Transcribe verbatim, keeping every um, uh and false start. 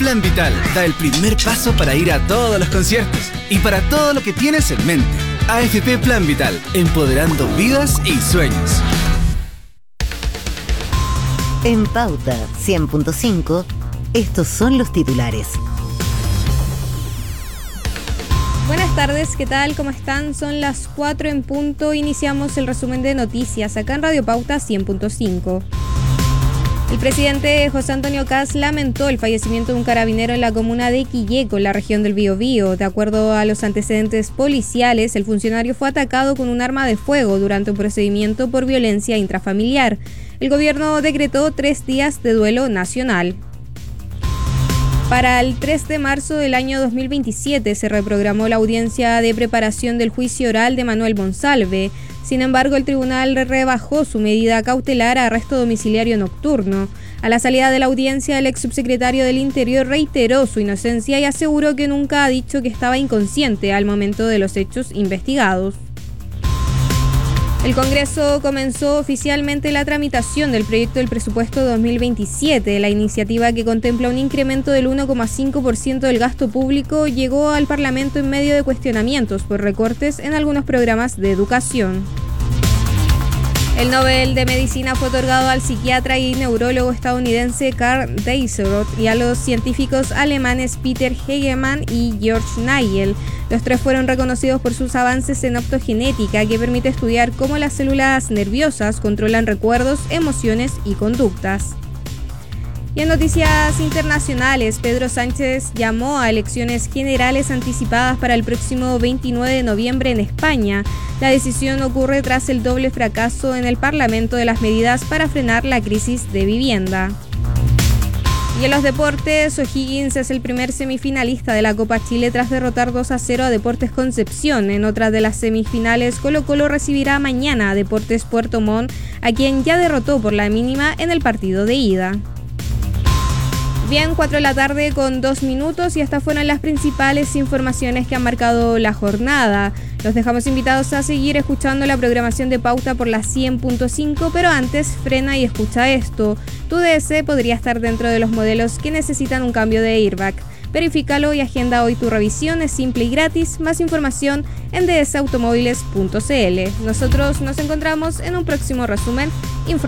Plan Vital da el primer paso para ir a todos los conciertos y para todo lo que tienes en mente. A F P Plan Vital, empoderando vidas y sueños. En Pauta cien punto cinco, estos son los titulares. Buenas tardes, ¿qué tal? ¿Cómo están? Son las cuatro en punto. Iniciamos el resumen de noticias acá en Radio Pauta cien punto cinco. El presidente José Antonio Kast lamentó el fallecimiento de un carabinero en la comuna de Quilleco, en la región del Biobío. De acuerdo a los antecedentes policiales, el funcionario fue atacado con un arma de fuego durante un procedimiento por violencia intrafamiliar. El gobierno decretó tres días de duelo nacional. Para el tres de marzo del año dos mil veintisiete se reprogramó la audiencia de preparación del juicio oral de Manuel Monsalve. Sin embargo, el tribunal rebajó su medida cautelar a arresto domiciliario nocturno. A la salida de la audiencia, el ex subsecretario del Interior reiteró su inocencia y aseguró que nunca ha dicho que estaba inconsciente al momento de los hechos investigados. El Congreso comenzó oficialmente la tramitación del proyecto del presupuesto dos mil veintisiete. La iniciativa, que contempla un incremento del uno coma cinco por ciento del gasto público, llegó al Parlamento en medio de cuestionamientos por recortes en algunos programas de educación. El Nobel de Medicina fue otorgado al psiquiatra y neurólogo estadounidense Karl Deisseroth y a los científicos alemanes Peter Hegemann y Georg Nagel. Los tres fueron reconocidos por sus avances en optogenética, que permite estudiar cómo las células nerviosas controlan recuerdos, emociones y conductas. Y en noticias internacionales, Pedro Sánchez llamó a elecciones generales anticipadas para el próximo veintinueve de noviembre en España. La decisión ocurre tras el doble fracaso en el Parlamento de las medidas para frenar la crisis de vivienda. Y en los deportes, O'Higgins es el primer semifinalista de la Copa Chile tras derrotar dos a cero a Deportes Concepción. En otra de las semifinales, Colo-Colo recibirá mañana a Deportes Puerto Montt, a quien ya derrotó por la mínima en el partido de ida. Bien, cuatro de la tarde con dos minutos y estas fueron las principales informaciones que han marcado la jornada. Los dejamos invitados a seguir escuchando la programación de Pauta por la cien punto cinco, pero antes frena y escucha esto. Tu D S podría estar dentro de los modelos que necesitan un cambio de airbag. Verifícalo y agenda hoy tu revisión, es simple y gratis. Más información en d s automóviles punto c l. Nosotros nos encontramos en un próximo resumen informativo.